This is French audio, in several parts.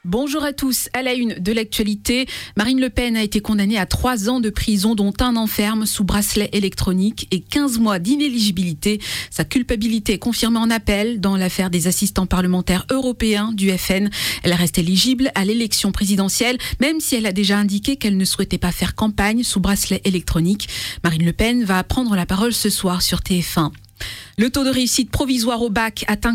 Bonjour à tous. À la une de l'actualité, Marine Le Pen a été condamnée à 3 ans de prison, dont 1 an ferme sous bracelet électronique et 15 mois d'inéligibilité. Sa culpabilité est confirmée en appel dans l'affaire des assistants parlementaires européens du FN. Elle reste éligible à l'élection présidentielle, même si elle a déjà indiqué qu'elle ne souhaitait pas faire campagne sous bracelet électronique. Marine Le Pen va prendre la parole ce soir sur TF1. Le taux de réussite provisoire au bac atteint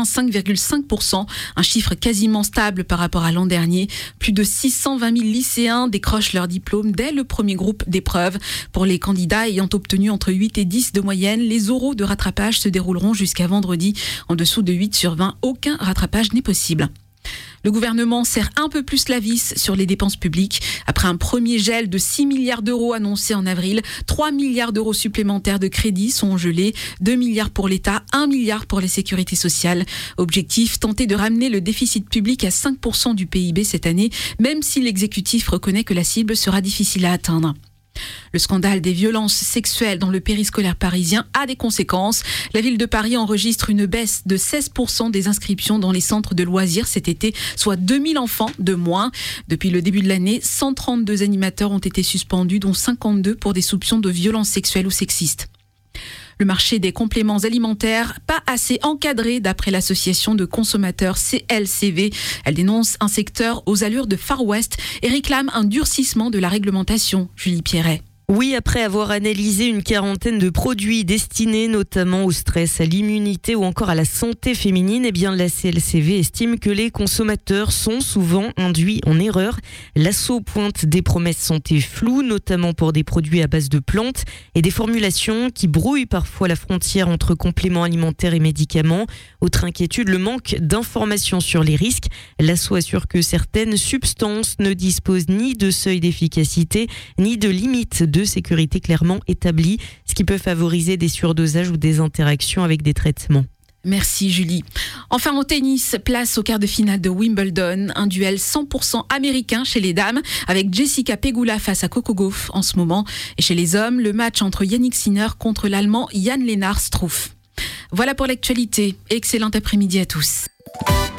85,5%, un chiffre quasiment stable par rapport à l'an dernier. Plus de 620 000 lycéens décrochent leur diplôme dès le premier groupe d'épreuves. Pour les candidats ayant obtenu entre 8 et 10 de moyenne, les oraux de rattrapage se dérouleront jusqu'à vendredi. En dessous de 8 sur 20, aucun rattrapage n'est possible. Le gouvernement serre un peu plus la vis sur les dépenses publiques. Après un premier gel de 6 milliards d'euros annoncé en avril, 3 milliards d'euros supplémentaires de crédits sont gelés, 2 milliards pour l'État, 1 milliard pour les sécurités sociales. Objectif, tenter de ramener le déficit public à 5% du PIB cette année, même si l'exécutif reconnaît que la cible sera difficile à atteindre. Le scandale des violences sexuelles dans le périscolaire parisien a des conséquences. La ville de Paris enregistre une baisse de 16% des inscriptions dans les centres de loisirs cet été, soit 2000 enfants de moins. Depuis le début de l'année, 132 animateurs ont été suspendus, dont 52 pour des soupçons de violences sexuelles ou sexistes. Le marché des compléments alimentaires, pas assez encadré d'après l'association de consommateurs CLCV. Elle dénonce un secteur aux allures de Far West et réclame un durcissement de la réglementation. Julie Pierret. Oui, après avoir analysé une quarantaine de produits destinés notamment au stress, à l'immunité ou encore à la santé féminine, la CLCV estime que les consommateurs sont souvent induits en erreur. L'asso pointe des promesses santé floues, notamment pour des produits à base de plantes et des formulations qui brouillent parfois la frontière entre compléments alimentaires et médicaments. Autre inquiétude, le manque d'informations sur les risques. L'asso assure que certaines substances ne disposent ni de seuil d'efficacité, ni de limite de sécurité clairement établie, ce qui peut favoriser des surdosages ou des interactions avec des traitements. Merci Julie. Enfin au tennis, place au quart de finale de Wimbledon, un duel 100% américain chez les dames avec Jessica Pegula face à Coco Gauff en ce moment. Et chez les hommes, le match entre Yannick Sinner contre l'Allemand Jan-Lennard Struff. Voilà pour l'actualité. Excellent après-midi à tous.